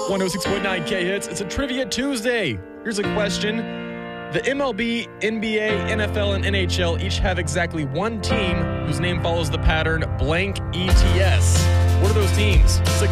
106.9 K Hits. It's a Trivia Tuesday. Here's a question. The MLB, NBA, NFL, and NHL each have exactly one team whose name follows the pattern blank ETS. What are those teams?